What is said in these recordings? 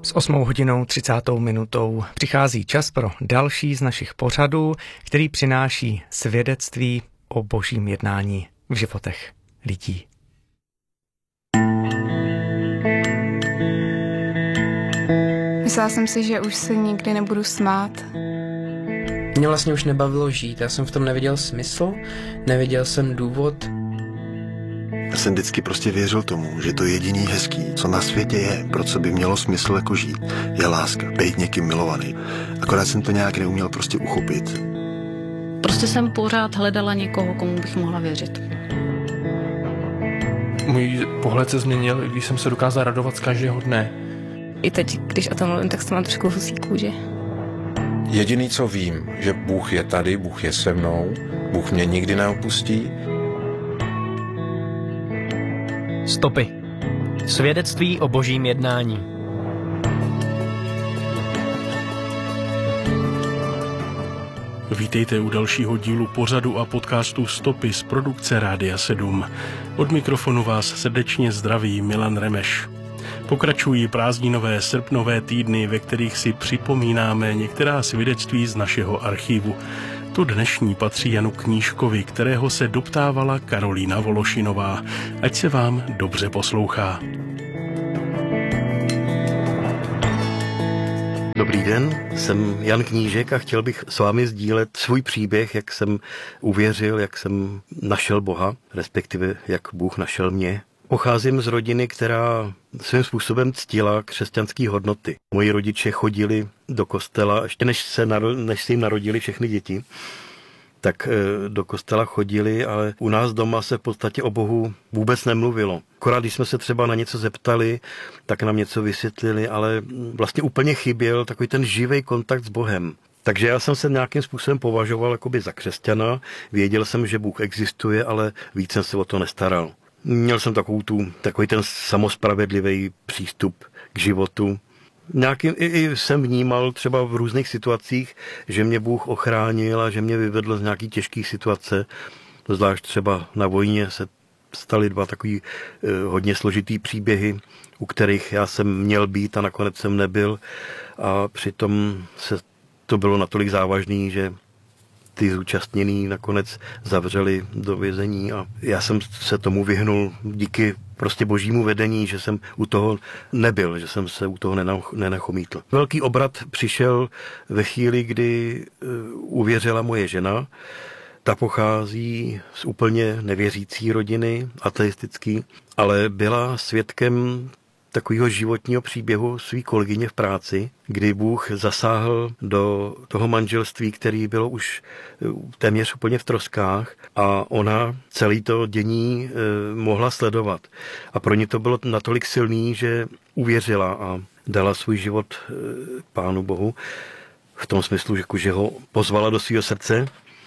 S 8:30 přichází čas pro další z našich pořadů, který přináší svědectví o božím jednání v životech lidí. Myslela jsem si, že už se nikdy nebudu smát. Mě vlastně už nebavilo žít, já jsem v tom neviděl smysl, neviděl jsem důvod. Já jsem vždycky prostě věřil tomu, že to jediný hezký, co na světě je, pro co by mělo smysl jako žít, je láska, být někým milovaný. Akorát jsem to nějak neuměl prostě uchopit. Prostě jsem pořád hledala někoho, komu bych mohla věřit. Můj pohled se změnil, když jsem se dokázal radovat z každého dne. I teď, když o tom mluvím, tak to mám trošku husí kůži. Jediný, co vím, že Bůh je tady, Bůh je se mnou, Bůh mě nikdy neopustí. Stopy. Svědectví o božím jednání. Vítejte u dalšího dílu pořadu a podcastu Stopy z produkce Rádia 7. Od mikrofonu vás srdečně zdraví Milan Remeš. Pokračují prázdninové srpnové týdny, ve kterých si připomínáme některá svědectví z našeho archivu. To dnešní patří Janu Knížkovi, kterého se doptávala Karolína Vološinová. Ať se vám dobře poslouchá. Dobrý den, jsem Jan Knížek a chtěl bych s vámi sdílet svůj příběh, jak jsem uvěřil, jak jsem našel Boha, respektive jak Bůh našel mě. Pocházím z rodiny, která svým způsobem ctila křesťanské hodnoty. Moji rodiče chodili do kostela, ještě než se jim narodili všechny děti, tak do kostela chodili, ale u nás doma se v podstatě o Bohu vůbec nemluvilo. Akorát když jsme se třeba na něco zeptali, tak nám něco vysvětlili, ale vlastně úplně chyběl takový ten živý kontakt s Bohem. Takže já jsem se nějakým způsobem považoval jakoby za křesťana, věděl jsem, že Bůh existuje, ale víc jsem se o to nestaral. Měl jsem takový ten samospravedlivý přístup k životu. Nějakým i jsem vnímal třeba v různých situacích, že mě Bůh ochránil a že mě vyvedl z nějaký těžké situace. Zvlášť třeba na vojně se staly dva takový hodně složitý příběhy, u kterých já jsem měl být a nakonec jsem nebyl. A přitom se to bylo natolik závažný, že ty zúčastnění nakonec zavřeli do vězení a já jsem se tomu vyhnul díky prostě božímu vedení, že jsem u toho nebyl, že jsem se u toho nenachomítl. Velký obrat přišel ve chvíli, kdy uvěřila moje žena. Ta pochází z úplně nevěřící rodiny, ateistický, ale byla svědkem takového životního příběhu své kolegyně v práci, kdy Bůh zasáhl do toho manželství, který bylo už téměř úplně v troskách a ona celé to dění mohla sledovat. A pro ně to bylo natolik silný, že uvěřila a dala svůj život Pánu Bohu v tom smyslu, že ho pozvala do svého srdce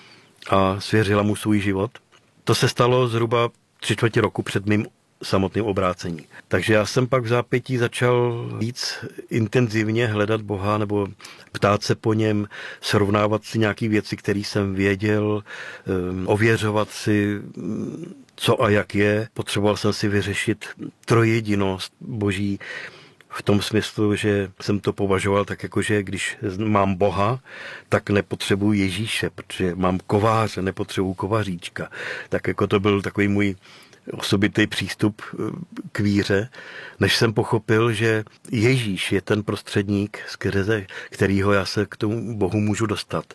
a svěřila mu svůj život. To se stalo zhruba 3/4 roku před mým samotným obrácení. Takže já jsem pak v zápětí začal víc intenzivně hledat Boha nebo ptát se po něm, srovnávat si nějaké věci, které jsem věděl, ověřovat si, co a jak je. Potřeboval jsem si vyřešit trojjedinost Boží v tom smyslu, že jsem to považoval tak jako, že když mám Boha, tak nepotřebuji Ježíše, protože mám kováře, nepotřebuji kovaříčka. Tak jako to byl takový můj osobitý přístup k víře, než jsem pochopil, že Ježíš je ten prostředník, skrze kterýho já se k tomu Bohu můžu dostat.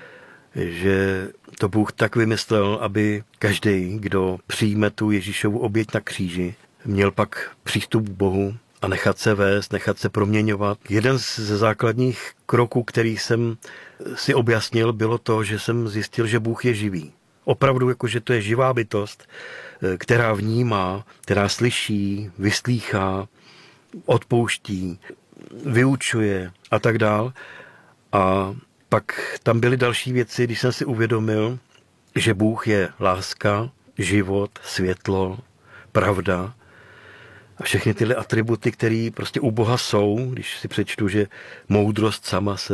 Že to Bůh tak vymyslel, aby každý, kdo přijme tu Ježíšovu oběť na kříži, měl pak přístup k Bohu a nechat se vést, nechat se proměňovat. Jeden ze základních kroků, který jsem si objasnil, bylo to, že jsem zjistil, že Bůh je živý. Opravdu, jakože to je živá bytost, která vnímá, která slyší, vyslýchá, odpouští, vyučuje a tak dál. A pak tam byly další věci, když jsem si uvědomil, že Bůh je láska, život, světlo, pravda a všechny tyhle atributy, které prostě u Boha jsou, když si přečtu, že moudrost sama se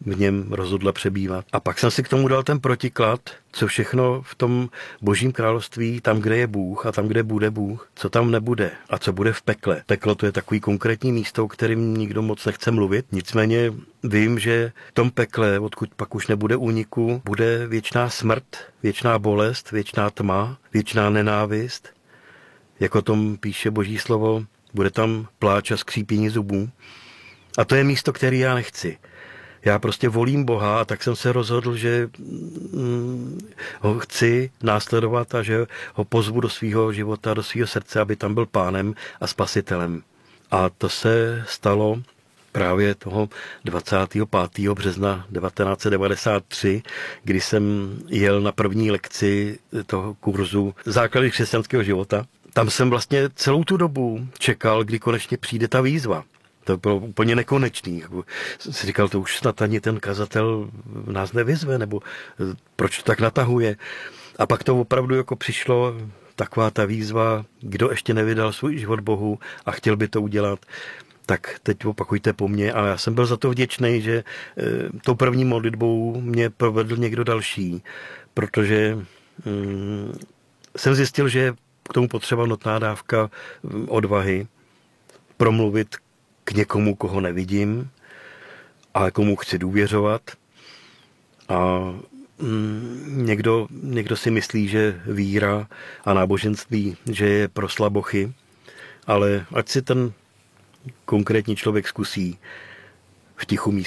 v něm rozhodla přebývat. A pak jsem si k tomu dal ten protiklad, co všechno v tom Božím království, tam, kde je Bůh a tam, kde bude Bůh, co tam nebude a co bude v pekle. Peklo to je takový konkrétní místo, o kterým nikdo moc nechce mluvit. Nicméně vím, že v tom pekle, odkud pak už nebude úniku, bude věčná smrt, věčná bolest, věčná tma, věčná nenávist. Jak o tom píše Boží slovo, bude tam pláč a skřípění zubů. A to je místo, které já nechci. Já prostě volím Boha a tak jsem se rozhodl, že ho chci následovat a že ho pozvu do svého života, do svého srdce, aby tam byl pánem a spasitelem. A to se stalo právě toho 25. března 1993, kdy jsem jel na první lekci toho kurzu Základy křesťanského života. Tam jsem vlastně celou tu dobu čekal, kdy konečně přijde ta výzva. To bylo úplně nekonečný. Si říkal, to už snad ani ten kazatel nás nevyzve, nebo proč to tak natahuje. A pak to opravdu jako přišlo, taková ta výzva, kdo ještě nevydal svůj život Bohu a chtěl by to udělat, tak teď opakujte po mně. A já jsem byl za to vděčný, že tou první modlitbou mě provedl někdo další, protože jsem zjistil, že k tomu potřeba nutná dávka odvahy promluvit k někomu, koho nevidím, ale komu chci důvěřovat. A někdo si myslí, že víra a náboženství, že je pro slabochy, ale ať si ten konkrétní člověk zkusí v tichu